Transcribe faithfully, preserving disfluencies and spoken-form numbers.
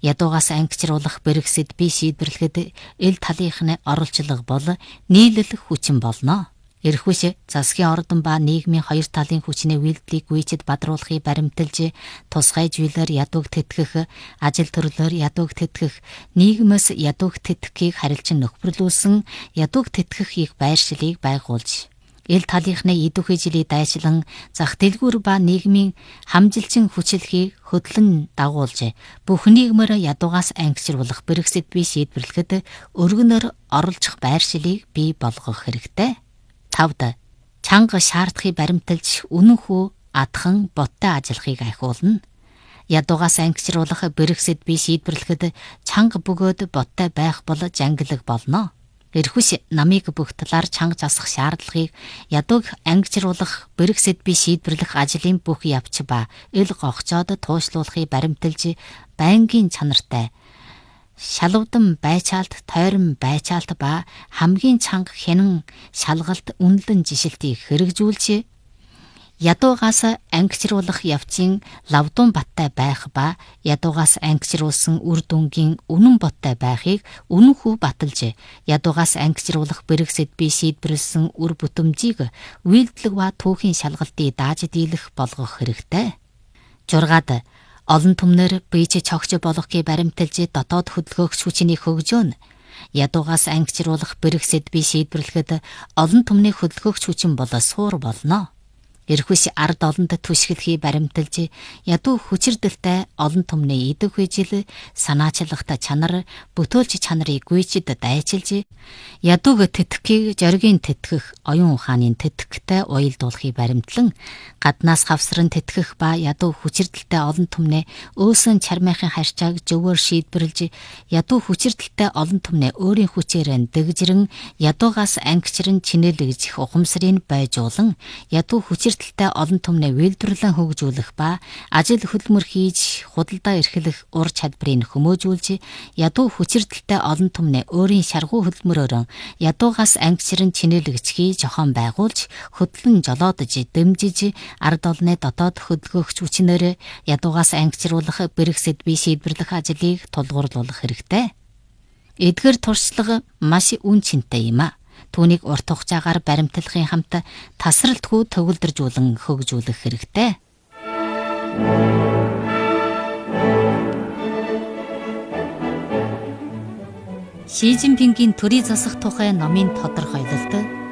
Ядуугаас ангичруулах бэрхсэд бие шийдвэрлэхэд эл талынхны оролцлого бол нийлэлэх хүчин болно. Эрхвэш засгийн ордон ба нийгмийн хоёр талын хүчний үйлдэлийг гүйцэд бадруулахыг баримталж, тусгай зүйлээр ядууг тэтгэх, ажил төрлөөр ядууг тэтгэх, нийгмээс ядууг тэтгэхийг харилцан нөхөрлүүлсэн ядууг тэтгэхийг байршлыг байгуулж, эл талынхны идүүхий жилийг дайшлан зах дэлгүүр ба нийгмийн хамжилчин хүчлэхийг хөдлөн дагуулж, бүх нийгмээр ядуугаас ангичруулах бэрхсэд бие шийдвэрлэхэд өргөнөөр оролцох байршлыг бий болгох хэрэгтэй. Тавд чанга шаардахыг баримталж үнэнхүү адхан боттой ажиллахыг ахиулна. Ядуугаас ангичруулах бэрхсэд бие шийдвэрлэхэд чанга бөгөөд боттой байх бол жангилаг болно. Эрхвэш намыг бүх талаар чанга засах шаардлагыг ядууг ангичруулах бэрхсэд бие шийдвэрлэх ажлын бүх явц ба ил гогцоод туушлуулахыг баримталж, байнгын чанартай шалвдан байчаалт, тойрон байчаалт ба хамгийн чанга хянан шалгалт үнэлэн жишилтийг хэрэгжүүлж, ядуугаас ангичруулах явцын лавдун баттай байх ба ядуугаас ангичруулсан үр дүнгийн үнэн боттой байхыг үнэнхүү баталж, ядуугаас ангичруулах бэрхсэд бие шийдвэрлсэн үр бүтэмжийг үйлдэлэг ба түүхийн шалгалтыг дааж дийлэх болгох хэрэгтэй. Жургаад олон түмнэр бийч чогч болохыг баримталж, дотоод хөдөлгөөгч хүчний хөгжөөн ядуугаас ангичруулах бэрхсэд бие шийдвэрлэхэд олон түмний хөдөлгөөгч хүчин бол суур болно. Эрхвэш ард олонд түшгэлхий баримталж, ядуу хүчирдэлтэй олон түмний идэх үежил санаачлахта чанар, бүтөөлч чанарыг гүйчэд дайчилж, ядууг тэтгэхийг зоригийн тэтгэх, оюун ухааны тэтгэхтэй уялдуулахыг баримтлан, гаднаас хавсран тэтгэх ба ядуу хүчирдэлтэй олон түмний өөсөн чармайхын харьцааг зөвөр шийдвэрлж, ядуу хүчирдэлтэй олон түмний өөрийн хүчээр дэгжрэн, ядуугаас ангичран чинээлэгжих ухамсарыг байжуулан, ядуу хүчир Тэртэлтэй олон түмний үйлдвэрлэн хөгжүүлэх ба ажил хөдөлмөр хийж худалдаа эрхлэх ур чадварыг хүмүүжүүлж, ядуу хүчирдэлтэй олон түмний өөрийн шаргуу хөдөлмөрөөр ядуугаас ангичран чинээлэгчхий жохон байгуулж, хөдлөн жолоодож, дэмжиж, ард олонны дотоод хөдөлгөөгч хүчнээр ядуугаас ангичруулах бэрхсэд бие шийдвэрлэх ажлыг тулгуурлуулах хэрэгтэй. Эдгээр туршлага маш үн цэнтэй юм а. Түүнийг урт хугацаагаар баримтлахын хамт тасралтгүй төгөлдржүүлэн хөгжүүлэх хэрэгтэй. Ши Цзиньпингийн төрийн засах тухай номын тодорхойлолт